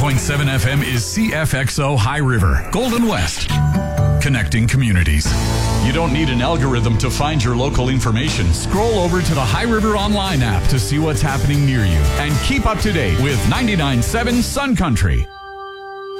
99.7 FM is CFXO High River, Golden West. Connecting communities. You don't need an algorithm to find your local information. Scroll over to the High River Online app to see what's happening near you. And keep up to date with 99.7 Sun Country.